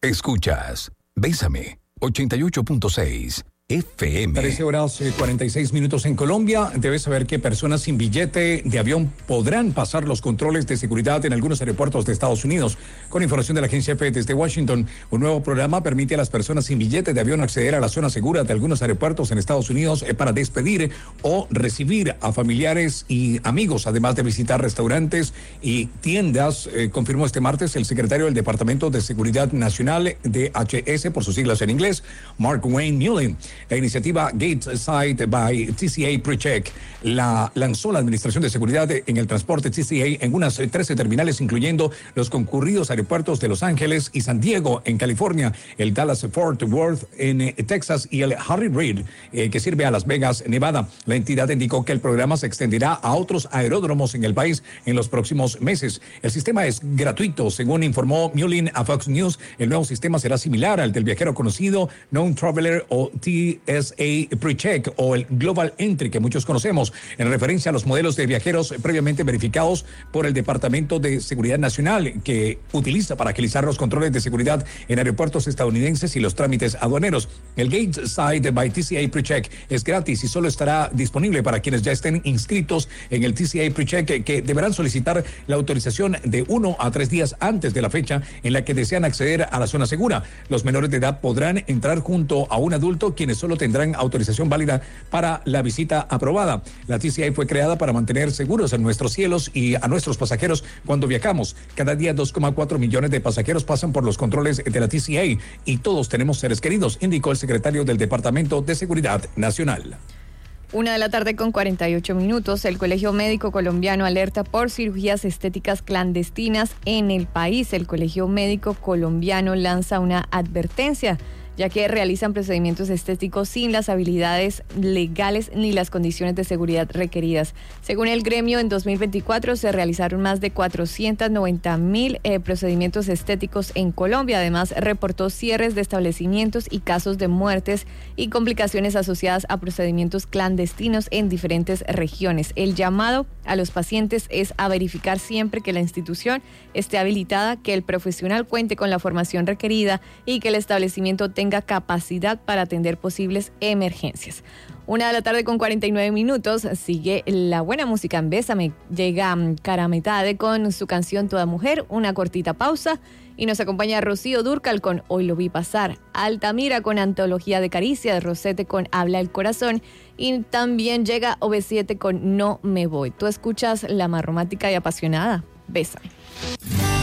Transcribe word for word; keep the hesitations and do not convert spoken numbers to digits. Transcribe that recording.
Escuchas Bésame ochenta y ocho punto seis F M. trece horas cuarenta y seis minutos en Colombia. Debes saber que personas sin billete de avión podrán pasar los controles de seguridad en algunos aeropuertos de Estados Unidos. Con información de la agencia F desde Washington, un nuevo programa permite a las personas sin billete de avión acceder a la zona segura de algunos aeropuertos en Estados Unidos para despedir o recibir a familiares y amigos, además de visitar restaurantes y tiendas, eh, confirmó este martes el secretario del Departamento de Seguridad Nacional, D H S por sus siglas en inglés, Mark Wayne Mullen. La iniciativa Gateside by T C A PreCheck la lanzó la Administración de Seguridad en el Transporte T C A en unas trece terminales, incluyendo los concurridos aeropuertos de Los Ángeles y San Diego en California, el Dallas Fort Worth en eh, Texas y el Harry Reid, eh, que sirve a Las Vegas, Nevada. La entidad indicó que el programa se extenderá a otros aeródromos en el país en los próximos meses. El sistema es gratuito, según informó Mullen a Fox News. El nuevo sistema será similar al del viajero conocido Known Traveler o T S A PreCheck o el Global Entry que muchos conocemos, en referencia a los modelos de viajeros previamente verificados por el Departamento de Seguridad Nacional, que utiliza para agilizar los controles de seguridad en aeropuertos estadounidenses y los trámites aduaneros. El Gateside by T C A PreCheck es gratis y solo estará disponible para quienes ya estén inscritos en el T C A PreCheck, que deberán solicitar la autorización de uno a tres días antes de la fecha en la que desean acceder a la zona segura. Los menores de edad podrán entrar junto a un adulto, quienes solo tendrán autorización válida para la visita aprobada. La T C A fue creada para mantener seguros en nuestros cielos y a nuestros pasajeros cuando viajamos. Cada día dos coma cuatro millones de pasajeros pasan por los controles de la T C A y todos tenemos seres queridos, indicó el secretario del Departamento de Seguridad Nacional. Una de la tarde con cuarenta y ocho minutos, el Colegio Médico Colombiano alerta por cirugías estéticas clandestinas en el país. El Colegio Médico Colombiano lanza una advertencia, ya que realizan procedimientos estéticos sin las habilidades legales ni las condiciones de seguridad requeridas. Según el gremio, en dos mil veinticuatro se realizaron más de cuatrocientos noventa mil eh, procedimientos estéticos en Colombia. Además, reportó cierres de establecimientos y casos de muertes y complicaciones asociadas a procedimientos clandestinos en diferentes regiones. El llamado a los pacientes es a verificar siempre que la institución esté habilitada, que el profesional cuente con la formación requerida y que el establecimiento tenga tenga capacidad para atender posibles emergencias. Una de la tarde con cuarenta y nueve minutos, sigue la buena música en Bésame. Llega Cara Metade con su canción Toda Mujer, una cortita pausa, y nos acompaña Rocío Dúrcal con Hoy Lo Vi Pasar, Altamira con Antología de Caricias, Rosete con Habla el Corazón, y también llega O V siete con No Me Voy. Tú escuchas la más romántica y apasionada, Bésame.